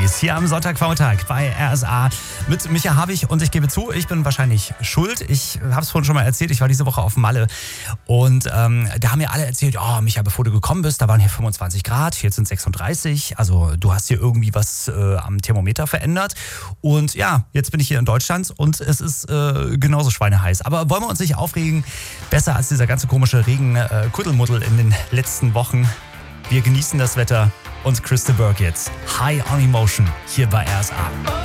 Stories hier am Sonntagvormittag bei RSA mit Micha Habich. Und ich gebe zu, ich bin wahrscheinlich schuld. Ich habe es vorhin schon mal erzählt, ich war diese Woche auf Malle und da haben mir alle erzählt, oh Micha, bevor du gekommen bist, da waren hier 25 Grad, hier sind 36. Also du hast hier irgendwie was am Thermometer verändert. Und ja, jetzt bin ich hier in Deutschland und es ist genauso schweineheiß. Aber wollen wir uns nicht aufregen? Besser als dieser ganze komische Regen-Kuddelmuddel in den letzten Wochen. Wir genießen das Wetter und Chris de Burgh jetzt. High on Emotion hier bei RSA.